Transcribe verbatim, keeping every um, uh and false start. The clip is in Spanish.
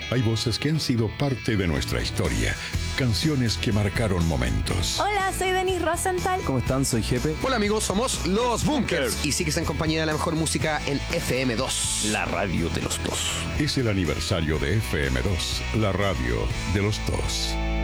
Hay voces que han sido parte de nuestra historia, canciones que marcaron momentos. Hola, soy Denise Rosenthal. ¿Cómo están? Soy Jepe. Hola amigos, somos Los Bunkers y sigues en compañía de la mejor música en F M dos, la radio de los dos. Es el aniversario de F M dos, la radio de los dos.